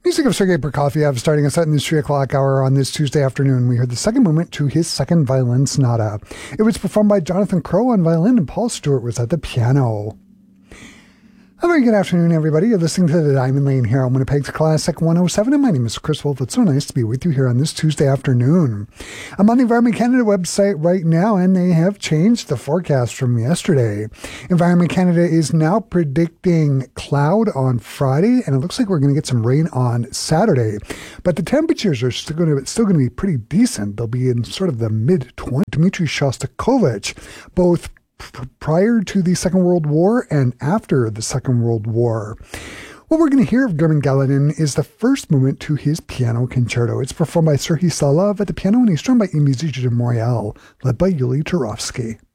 Music of Sergei Prokofiev starting us out in this 3 o'clock hour on this Tuesday afternoon. We heard the second movement to his second violin sonata. It was performed by Jonathan Crowe on violin and Paul Stewart was at the piano. A very good afternoon, everybody. You're listening to the Diamond Lane here on Winnipeg's Classic 107, and my name is Chris Wolf. It's so nice to be with you here on this Tuesday afternoon. I'm on the Environment Canada website right now, and they have changed the forecast from yesterday. Environment Canada is now predicting cloud on Friday, and it looks like we're going to get some rain on Saturday. But the temperatures are still going to be pretty decent. They'll be in sort of the mid-20s. Dmitry Shostakovich, both prior to the Second World War and after the Second World War. What we're going to hear of German Galadin is the first movement to his piano concerto. It's performed by Serhiy Salov at the piano, and he's joined by a musician Moriel, led by Yuli Turovsky.